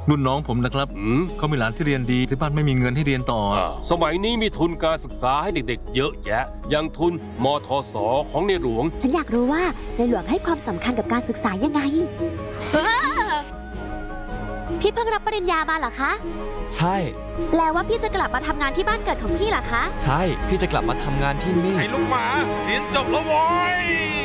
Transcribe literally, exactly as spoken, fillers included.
รุ่นน้องผมนะครับเขามีหลานที่เรียนดีที่บ้านไม่มีเงินให้เรียนต่อสมัยนี้มีทุนการศึกษาให้เด็กๆเยอะแยะอย่างทุนมทส.ของในหลวงฉันอยากรู้ว่าในหลวงให้ความสำคัญกับการศึกษายังไงพี่เพิ่งรับปริญญามาเหรอคะใช่แปลว่าพี่จะกลับมาทำงานที่บ้านเกิดของพี่เหรอคะใช่พี่จะกลับมาทำงานที่นี่ไอ้ลูกหมาเรียนจบแล้วโว้ย